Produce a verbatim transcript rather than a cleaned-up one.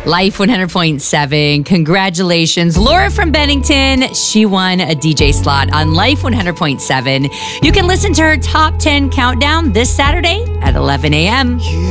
Life one hundred point seven. Congratulations. Laura from Bennington. She won a D J slot on Life one hundred point seven. You can listen to her top ten countdown this Saturday at eleven a.m.